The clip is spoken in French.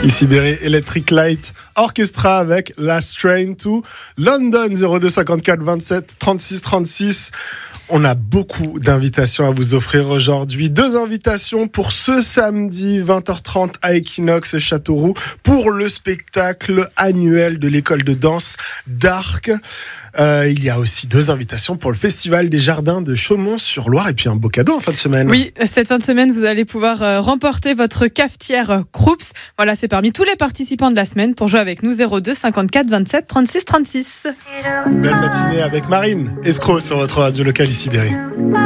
Ici Berry Electric Light Orchestra avec Last Train to London. 02 54 27 36 36. On a beaucoup d'invitations à vous offrir aujourd'hui. 2 invitations pour ce samedi 20h30 à Equinox Châteauroux pour le spectacle annuel de l'école de danse d'Arc. Il y a aussi 2 invitations pour le Festival des Jardins de Chaumont-sur-Loire et puis un beau cadeau en fin de semaine. Oui, cette fin de semaine, vous allez pouvoir remporter votre cafetière Krups. Voilà, c'est parmi tous les participants de la semaine. Pour jouer avec nous, 02 54 27 36 36. Belle matinée avec Marine Escroc sur votre radio locale ici Berry.